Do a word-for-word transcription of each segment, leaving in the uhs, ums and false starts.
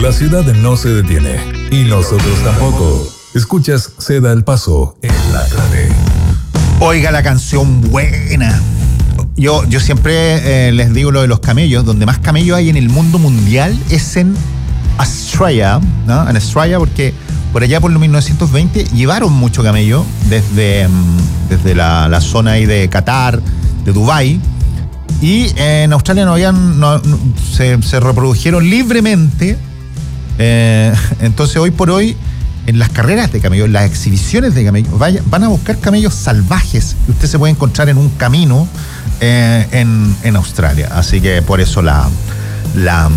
La ciudad no se detiene y nosotros tampoco. Escuchas Ceda el Paso en La Clave. Oiga la canción buena. Yo, yo siempre eh, les digo lo de los camellos. Donde más camellos hay en el mundo mundial es en Australia, ¿no? En Australia, porque por allá por los mil novecientos veinte llevaron mucho camello desde, desde la, la zona ahí de Qatar, de Dubái. Y en Australia no habían, no, no, se, se reprodujeron libremente. Eh, entonces hoy por hoy en las carreras de camellos, las exhibiciones de camellos, vaya, van a buscar camellos salvajes que usted se puede encontrar en un camino eh, en, en Australia. Así que por eso la, la,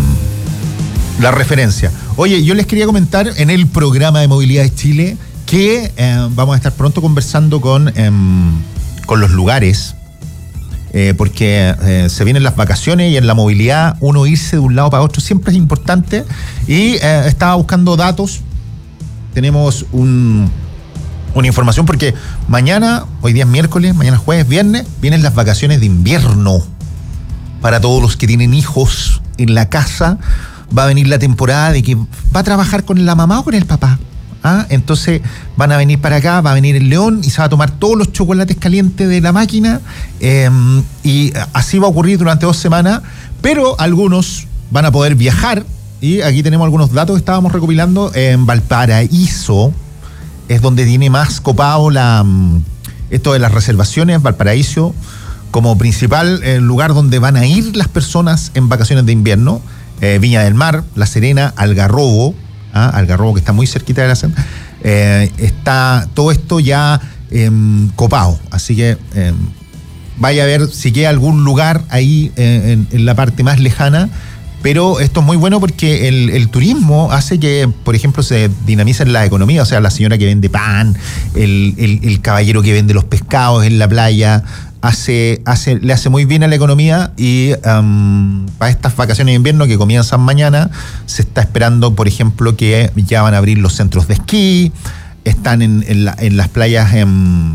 la referencia. Oye, yo les quería comentar en el programa de Movilidad de Chile que eh, vamos a estar pronto conversando con, eh, con los lugares. Eh, porque eh, se vienen las vacaciones y en la movilidad uno irse de un lado para otro siempre es importante y eh, estaba buscando datos. Tenemos un, una información porque mañana, hoy día es miércoles, mañana es jueves, viernes, vienen las vacaciones de invierno para todos los que tienen hijos en la casa. Va a venir la temporada de que va a trabajar con la mamá o con el papá. ¿Ah? Entonces van a venir para acá, va a venir el León y se va a tomar todos los chocolates calientes de la máquina eh, y así va a ocurrir durante dos semanas, pero algunos van a poder viajar y aquí tenemos algunos datos que estábamos recopilando. En Valparaíso es donde tiene más copado la, esto de las reservaciones. Valparaíso como principal eh, lugar donde van a ir las personas en vacaciones de invierno. eh, Viña del Mar, La Serena, Algarrobo. ¿Ah? Algarrobo, que está muy cerquita de la Serena, eh, está todo esto ya eh, copado, así que eh, vaya a ver si queda algún lugar ahí eh, en, en la parte más lejana, pero esto es muy bueno porque el, el turismo hace que, por ejemplo, se dinamicen la economía, o sea, la señora que vende pan, el, el, el caballero que vende los pescados en la playa, hace, hace, le hace muy bien a la economía y um, para estas vacaciones de invierno que comienzan mañana, se está esperando, por ejemplo, que ya van a abrir los centros de esquí, están en, en, la, en las playas en,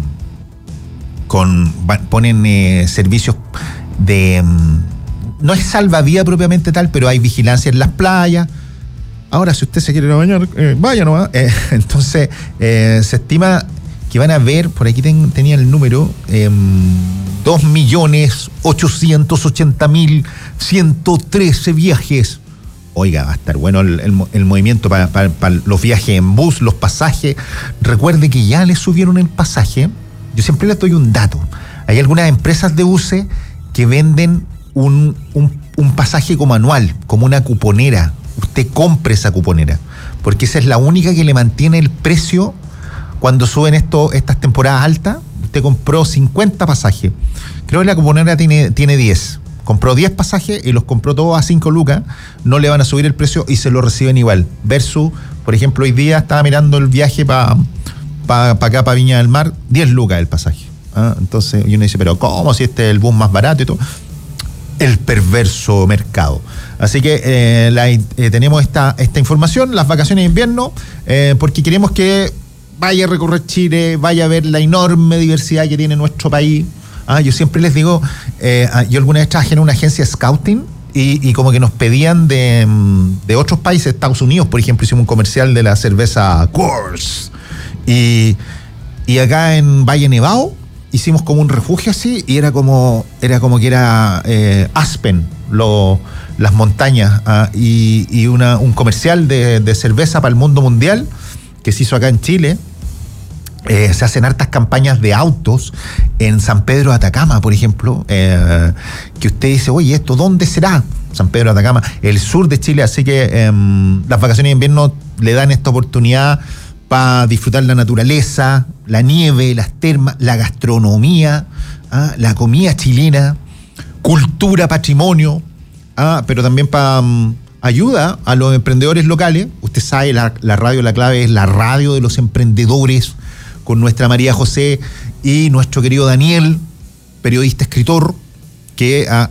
con ponen eh, servicios de... No es salvavía propiamente tal, pero hay vigilancia en las playas. Ahora, si usted se quiere ir a bañar, eh, vaya nomás. Eh, entonces, eh, se estima que van a haber, por aquí ten, tenía el número, eh, dos millones ochocientos ochenta mil ciento trece viajes. Oiga, va a estar bueno el, el, el movimiento para, para, para los viajes en bus, los pasajes. Recuerde que ya le subieron el pasaje. Yo siempre les doy un dato. Hay algunas empresas de buses que venden un, un, un pasaje como anual, como una cuponera. Usted compre esa cuponera, porque esa es la única que le mantiene el precio cuando suben esto, estas temporadas altas. Usted compró cincuenta pasajes, creo que la cuponera tiene, tiene diez, compró diez pasajes y los compró todos a cinco lucas, no le van a subir el precio y se lo reciben igual, versus, por ejemplo, hoy día estaba mirando el viaje para pa, pa acá, para Viña del Mar, diez lucas el pasaje. ¿Ah? Entonces uno dice, pero ¿cómo si este es el bus más barato y todo? El perverso mercado. Así que eh, la, eh, tenemos esta, esta información, las vacaciones de invierno, eh, porque queremos que vaya a recorrer Chile, vaya a ver la enorme diversidad que tiene nuestro país. Ah, yo siempre les digo, eh, yo alguna vez trabajé en una agencia de scouting y, y como que nos pedían de, de otros países, Estados Unidos, por ejemplo, hicimos un comercial de la cerveza Coors. Y, y acá en Valle Nevado hicimos como un refugio así y era como, era como que era eh, Aspen, lo, las montañas, ah, y, y una, un comercial de, de cerveza para el mundo mundial que se hizo acá en Chile. Eh, se hacen hartas campañas de autos en San Pedro de Atacama, por ejemplo, eh, que usted dice, oye, ¿esto dónde será? San Pedro de Atacama, el sur de Chile, así que eh, las vacaciones de invierno le dan esta oportunidad para disfrutar la naturaleza, la nieve, las termas, la gastronomía, ¿ah? La comida chilena, cultura, patrimonio, ¿ah? Pero también para um, ayuda a los emprendedores locales. Usted sabe, la, la radio La Clave es la radio de los emprendedores, con nuestra María José y nuestro querido Daniel, periodista, escritor, que ha